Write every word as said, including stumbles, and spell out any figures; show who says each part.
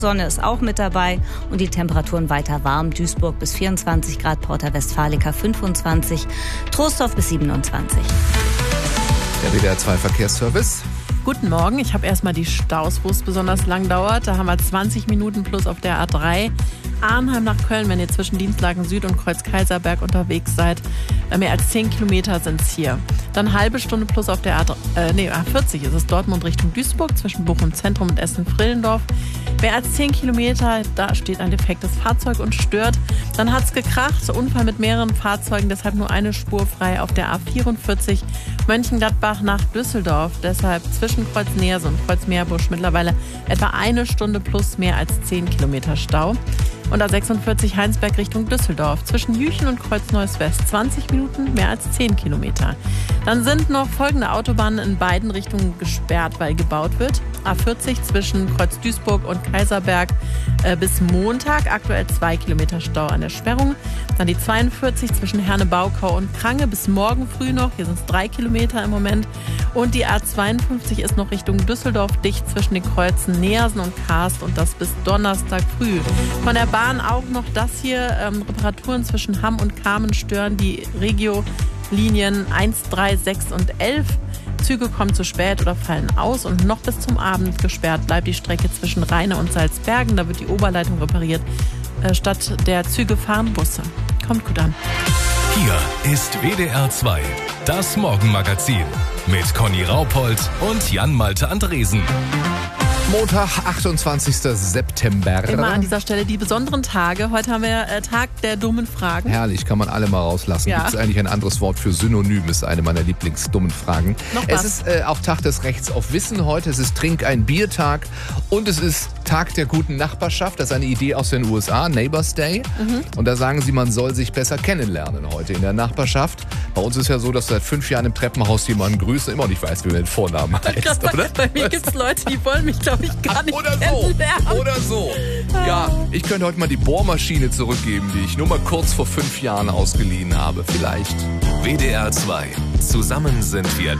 Speaker 1: Sonne ist auch mit dabei und die Temperaturen weiter warm. Duisburg bis vierundzwanzig Grad, Porta Westfalica fünfundzwanzig, Troisdorf bis siebenundzwanzig.
Speaker 2: Der W D R zwei Verkehrsservice.
Speaker 3: Guten Morgen, ich habe erstmal die Staus, wo es besonders lang dauert. Da haben wir zwanzig Minuten plus auf der A drei. Arnheim nach Köln, wenn ihr zwischen Dienstlaken Süd und Kreuz Kaiserberg unterwegs seid. Mehr als zehn Kilometer sind es hier. Dann halbe Stunde plus auf der A, äh, nee, A vierzig ist es Dortmund Richtung Duisburg, zwischen Bochum Zentrum und Essen-Frillendorf. Mehr als zehn Kilometer, da steht ein defektes Fahrzeug und stört. Dann hat es gekracht, Unfall mit mehreren Fahrzeugen, deshalb nur eine Spur frei auf der A vierundvierzig Mönchengladbach nach Düsseldorf. Deshalb zwischen Kreuz Neerse und Kreuz Meerbusch mittlerweile etwa eine Stunde plus mehr als zehn Kilometer Stau. Und A sechsundvierzig Heinsberg Richtung Düsseldorf. Zwischen Jüchen und Kreuz Neuss West zwanzig Minuten, mehr als zehn Kilometer. Dann sind noch folgende Autobahnen in beiden Richtungen gesperrt, weil gebaut wird. A vierzig zwischen Kreuz Duisburg und Kaiserberg äh, bis Montag. Aktuell zwei Kilometer Stau an der Sperrung. Dann die zweiundvierzig zwischen Herne-Baukau und Krange bis morgen früh noch. Hier sind es drei Kilometer im Moment. Und die A zweiundfünfzig ist noch Richtung Düsseldorf dicht zwischen den Kreuzen Neersen und Karst und das bis Donnerstag früh. Von der Bahn auch noch das hier. Ähm, Reparaturen zwischen Hamm und Kamen stören die Regio-Linien eins, drei, sechs und elf. Züge kommen zu spät oder fallen aus und noch bis zum Abend gesperrt bleibt die Strecke zwischen Rheine und Salzbergen. Da wird die Oberleitung repariert. Äh, statt der Züge fahren Busse. Kommt gut an.
Speaker 4: Hier ist W D R zwei, das Morgenmagazin mit Conny Raupold und Jan-Malte Andresen.
Speaker 2: Montag, achtundzwanzigster September.
Speaker 3: Immer an dieser Stelle die besonderen Tage. Heute haben wir äh, Tag der dummen Fragen.
Speaker 2: Herrlich, kann man alle mal rauslassen.
Speaker 3: Ja.
Speaker 2: Gibt es eigentlich ein anderes Wort für Synonym? Ist eine meiner Lieblingsdummen Fragen.
Speaker 3: Noch
Speaker 2: es
Speaker 3: was?
Speaker 2: ist äh, auch Tag des Rechts auf Wissen heute. Es ist Trink ein Biertag und es ist Tag der guten Nachbarschaft. Das ist eine Idee aus den U S A, Neighbors Day. Mhm. Und da sagen sie, man soll sich besser kennenlernen heute in der Nachbarschaft. Bei uns ist ja so, dass seit fünf Jahren im Treppenhaus jemanden grüßt und immer nicht weiß, wie man den Vornamen heißt, oder?
Speaker 3: Bei mir gibt es Leute, die wollen mich, glaube ich, gar nicht
Speaker 2: Oder so,
Speaker 3: kennenlernen.
Speaker 2: oder so. Ja, ich könnte heute mal die Bohrmaschine zurückgeben, die ich nur mal kurz vor fünf Jahren ausgeliehen habe, vielleicht.
Speaker 4: W D R zwei. Zusammen sind wir